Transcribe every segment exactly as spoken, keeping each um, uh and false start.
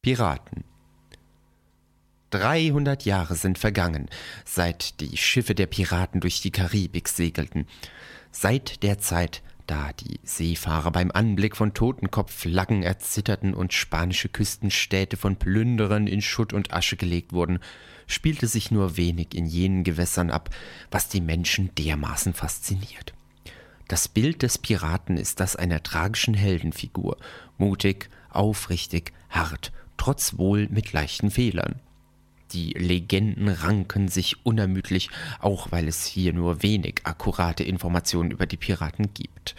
Piraten. Dreihundert Jahre sind vergangen, seit die Schiffe der Piraten durch die Karibik segelten. Seit der Zeit, da die Seefahrer beim Anblick von Totenkopfflaggen erzitterten und spanische Küstenstädte von Plünderern in Schutt und Asche gelegt wurden, spielte sich nur wenig in jenen Gewässern ab, was die Menschen dermaßen fasziniert. Das Bild des Piraten ist das einer tragischen Heldenfigur, mutig, aufrichtig, hart, trotz wohl mit leichten Fehlern. Die Legenden ranken sich unermüdlich, auch weil es hier nur wenig akkurate Informationen über die Piraten gibt.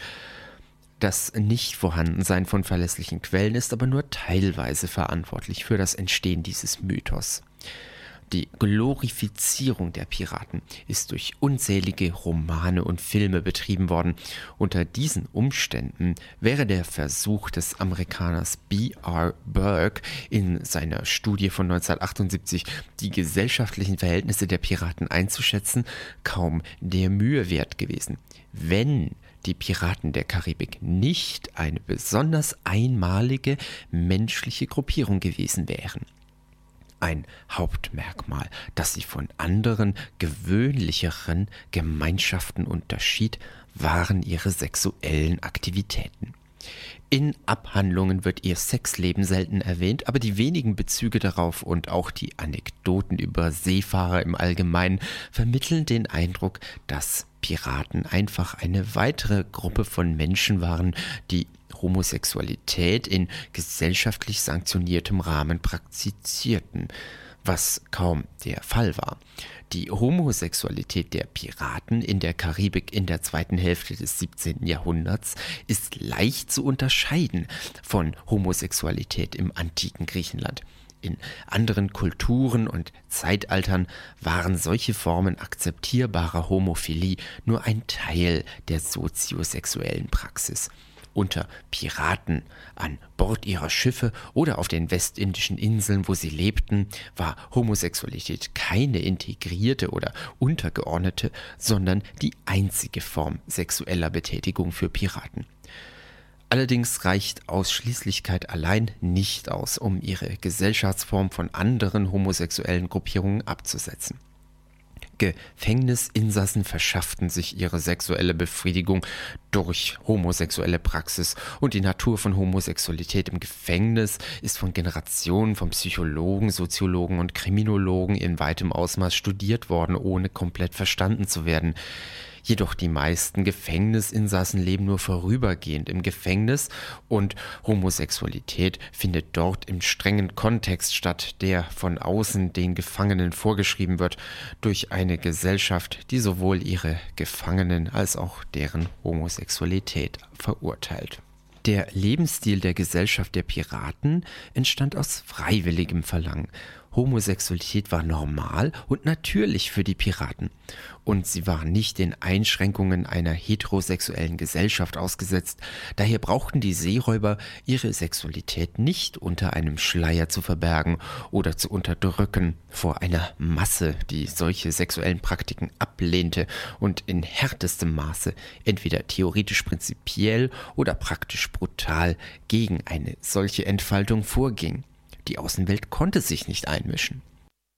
Das Nichtvorhandensein von verlässlichen Quellen ist aber nur teilweise verantwortlich für das Entstehen dieses Mythos. Die Glorifizierung der Piraten ist durch unzählige Romane und Filme betrieben worden. Unter diesen Umständen wäre der Versuch des Amerikaners B R Burke in seiner Studie von neunzehnhundertachtundsiebzig, die gesellschaftlichen Verhältnisse der Piraten einzuschätzen, kaum der Mühe wert gewesen. Wenn die Piraten der Karibik nicht eine besonders einmalige menschliche Gruppierung gewesen wären. Ein Hauptmerkmal, das sie von anderen, gewöhnlicheren Gemeinschaften unterschied, waren ihre sexuellen Aktivitäten. In Abhandlungen wird ihr Sexleben selten erwähnt, aber die wenigen Bezüge darauf und auch die Anekdoten über Seefahrer im Allgemeinen vermitteln den Eindruck, dass Piraten einfach eine weitere Gruppe von Menschen waren, die Homosexualität in gesellschaftlich sanktioniertem Rahmen praktizierten, was kaum der Fall war. Die Homosexualität der Piraten in der Karibik in der zweiten Hälfte des siebzehnten Jahrhunderts ist leicht zu unterscheiden von Homosexualität im antiken Griechenland. In anderen Kulturen und Zeitaltern waren solche Formen akzeptierbarer Homophilie nur ein Teil der soziosexuellen Praxis. Unter Piraten an Bord ihrer Schiffe oder auf den westindischen Inseln, wo sie lebten, war Homosexualität keine integrierte oder untergeordnete, sondern die einzige Form sexueller Betätigung für Piraten. Allerdings reicht Ausschließlichkeit allein nicht aus, um ihre Gesellschaftsform von anderen homosexuellen Gruppierungen abzusetzen. Gefängnisinsassen verschafften sich ihre sexuelle Befriedigung durch homosexuelle Praxis, und die Natur von Homosexualität im Gefängnis ist von Generationen von Psychologen, Soziologen und Kriminologen in weitem Ausmaß studiert worden, ohne komplett verstanden zu werden. Jedoch die meisten Gefängnisinsassen leben nur vorübergehend im Gefängnis, und Homosexualität findet dort im strengen Kontext statt, der von außen den Gefangenen vorgeschrieben wird, durch eine Gesellschaft, die sowohl ihre Gefangenen als auch deren Homosexualität verurteilt. Der Lebensstil der Gesellschaft der Piraten entstand aus freiwilligem Verlangen. Homosexualität war normal und natürlich für die Piraten, und sie waren nicht den Einschränkungen einer heterosexuellen Gesellschaft ausgesetzt. Daher brauchten die Seeräuber ihre Sexualität nicht unter einem Schleier zu verbergen oder zu unterdrücken vor einer Masse, die solche sexuellen Praktiken ablehnte und in härtestem Maße, entweder theoretisch prinzipiell oder praktisch brutal, gegen eine solche Entfaltung vorging. Die Außenwelt konnte sich nicht einmischen.